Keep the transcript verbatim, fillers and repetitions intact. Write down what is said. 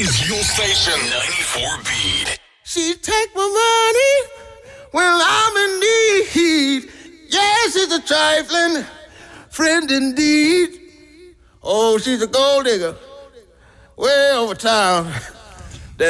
is your station. ninety-four Beat. She take my money when I'm in need. Yes, she's a trifling friend indeed. Oh, she's a gold digger way over town.